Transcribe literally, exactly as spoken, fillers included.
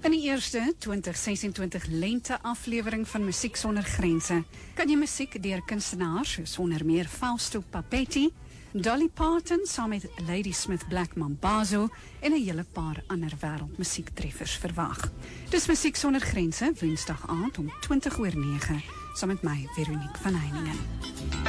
In die eerste twintig sesentwintig lente aflewering van Musiek Sonder Grense kan jy musiek deur kunstenaars soos onder meer Fausto Papetti, Dolly Parton saam met Ladysmith Black Mambazo en 'n hele paar ander wêreldmusiektreffers verwag. Dis Musiek Sonder Grense, Woensdag aand om twintig oor nege, saam met my Veronique van Heiningen.